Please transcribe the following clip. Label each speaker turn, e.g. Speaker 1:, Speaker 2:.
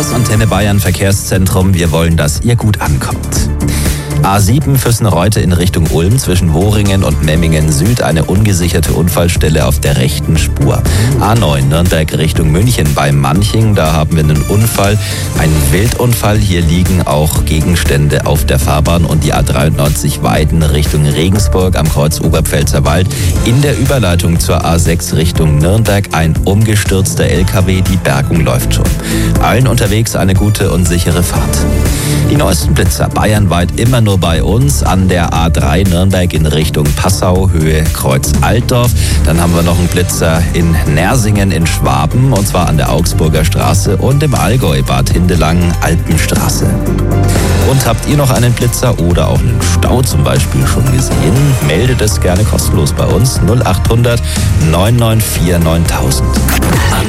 Speaker 1: Das Antenne Bayern Verkehrszentrum. Wir wollen, dass ihr gut ankommt. A7 Füssen-Reute in Richtung Ulm zwischen Wohringen und Memmingen Süd eine ungesicherte Unfallstelle auf der rechten Spur. A9 Nürnberg Richtung München bei Manching, da haben wir einen Unfall, einen Wildunfall. Hier liegen auch Gegenstände auf der Fahrbahn und die A93 Weiden Richtung Regensburg am Kreuz Oberpfälzer Wald. In der Überleitung zur A6 Richtung Nürnberg ein umgestürzter LKW, die Bergung läuft schon. Allen unterwegs eine gute und sichere Fahrt. Die neuesten Blitzer bayernweit immer nur bei uns an der A3 Nürnberg in Richtung Passau, Höhe Kreuz Altdorf. Dann haben wir noch einen Blitzer in Nersingen in Schwaben und zwar an der Augsburger Straße und im Allgäu Bad Hindelang Alpenstraße. Und habt ihr noch einen Blitzer oder auch einen Stau zum Beispiel schon gesehen? Meldet es gerne kostenlos bei uns 0800 994 9000.